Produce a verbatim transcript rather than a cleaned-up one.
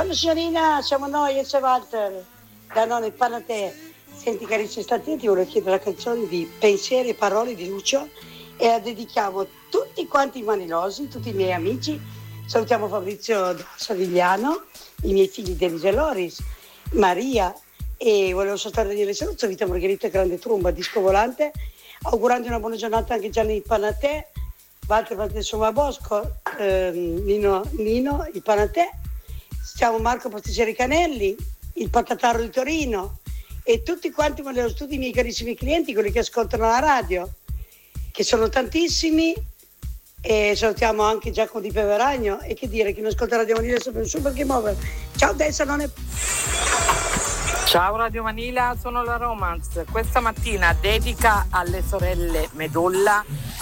Buongiorno signorina, siamo noi, io e Walter, da non il Panatè. Senti carissimi, sta attenti, volevo chiedere la canzone di Pensieri e parole di Lucio e la dedichiamo a tutti quanti i manilosi, tutti i miei amici. Salutiamo Fabrizio da Savigliano, i miei figli Denise e Loris, Maria, e volevo soltanto dire saluto Vita Margherita Grande Trumba, disco volante, augurando una buona giornata anche Gianni il Panatè, Walter Valdesoma Bosco, ehm, Nino, Nino il Panatè. Siamo Marco Pasticceri Canelli, il Patatarro di Torino e tutti quanti nello studio i miei carissimi clienti, quelli che ascoltano la radio, che sono tantissimi, e salutiamo anche Giacomo di Peveragno e che dire, chi non ascolta Radio Manila è sempre un super game over. Ciao Dessa, non è... Ciao Radio Manila, sono la Romance. Questa mattina dedica alle sorelle Medulla